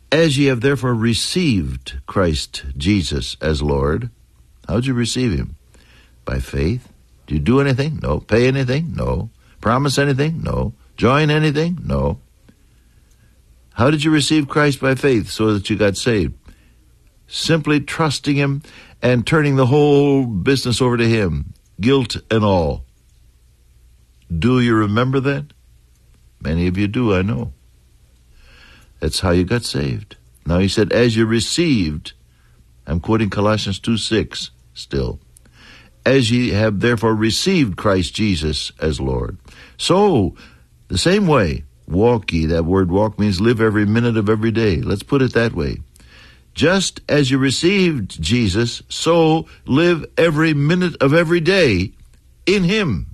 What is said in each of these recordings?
As ye have therefore received Christ Jesus as Lord. How'd you receive him? By faith. Did you do anything? No. Pay anything? No. Promise anything? No. Join anything? No. How did you receive Christ? By faith, so that you got saved? Simply trusting him and turning the whole business over to him, guilt and all. Do you remember that? Many of you do, I know. That's how you got saved. Now he said, as you received, I'm quoting Colossians 2:6 still, as ye have therefore received Christ Jesus as Lord. So, the same way, walk ye. That word walk means live every minute of every day. Let's put it that way. Just as you received Jesus, so live every minute of every day in him.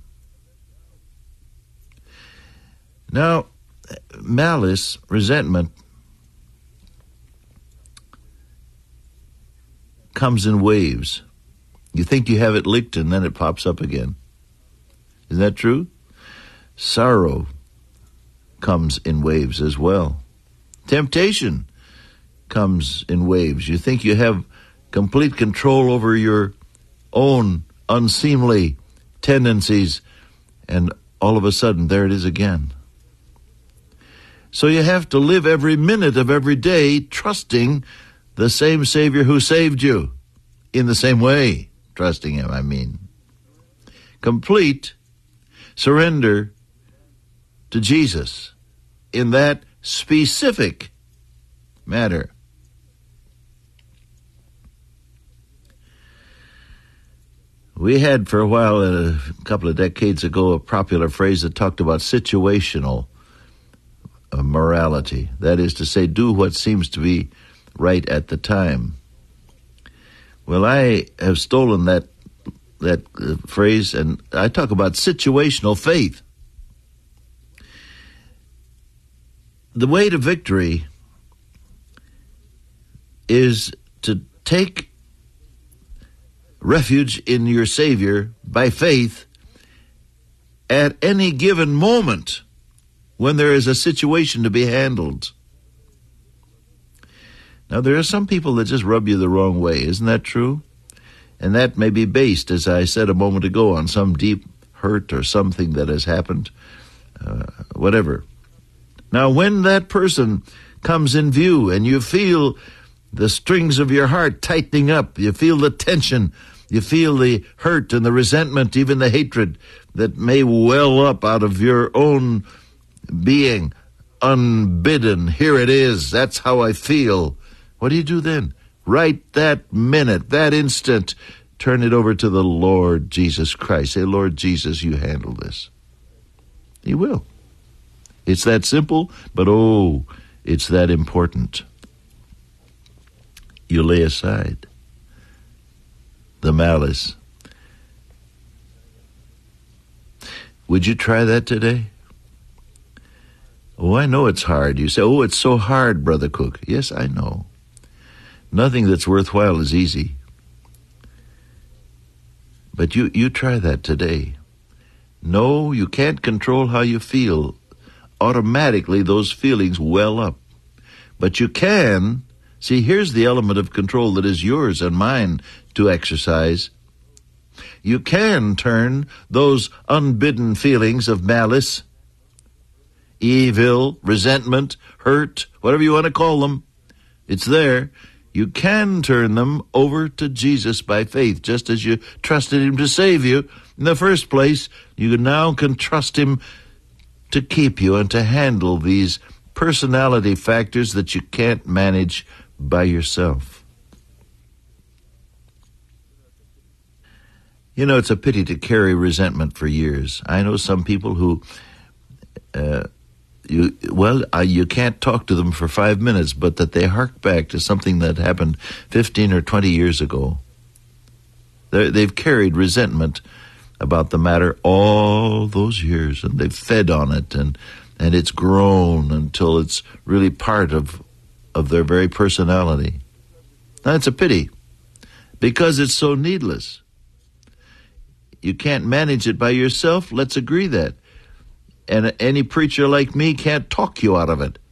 Now, malice, resentment, comes in waves. You think you have it licked and then it pops up again. Isn't that true? Sorrow comes in waves as well. Temptation comes in waves. You think you have complete control over your own unseemly tendencies, and all of a sudden, there it is again. So you have to live every minute of every day trusting the same Savior who saved you in the same way. Trusting him, I mean. Complete surrender to Jesus in that specific matter. We had for a while, a couple of decades ago, a popular phrase that talked about situational morality. That is to say, do what seems to be right at the time. Well, I have stolen that phrase, and I talk about situational faith. The way to victory is to take refuge in your Savior by faith at any given moment when there is a situation to be handled. Now, there are some people that just rub you the wrong way. Isn't that true? And that may be based, as I said a moment ago, on some deep hurt or something that has happened, whatever. Now, when that person comes in view and you feel the strings of your heart tightening up, you feel the tension, you feel the hurt and the resentment, even the hatred that may well up out of your own being, unbidden. Here it is. That's how I feel. What do you do then? Right that minute, that instant, turn it over to the Lord Jesus Christ. Say, Lord Jesus, you handle this. He will. It's that simple, but it's that important. You lay aside the malice. Would you try that today? Oh, I know it's hard. You say, it's so hard, Brother Cook. Yes, I know. Nothing that's worthwhile is easy. But you try that today. No, you can't control how you feel. Automatically, those feelings well up. But you can. See, here's the element of control that is yours and mine to exercise. You can turn those unbidden feelings of malice, evil, resentment, hurt, whatever you want to call them. It's there. You can turn them over to Jesus by faith, just as you trusted him to save you in the first place. You now can trust him to keep you and to handle these personality factors that you can't manage by yourself. You know, it's a pity to carry resentment for years. I know some people who, you can't talk to them for 5 minutes, but that they hark back to something that happened 15 or 20 years ago. They've carried resentment about the matter all those years, and they've fed on it, and it's grown until it's really part of their very personality. Now, it's a pity, because it's so needless. You can't manage it by yourself. Let's agree that. And any preacher like me can't talk you out of it.